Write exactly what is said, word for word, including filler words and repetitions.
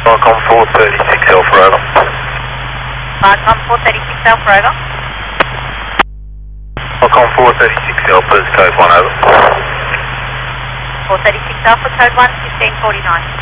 Welcome four thirty-six Alpha over. Welcome four thirty-six Alpha over. Welcome four thirty-six Alpha, code one over. four thirty-six Alpha, code one, fifteen forty-nine.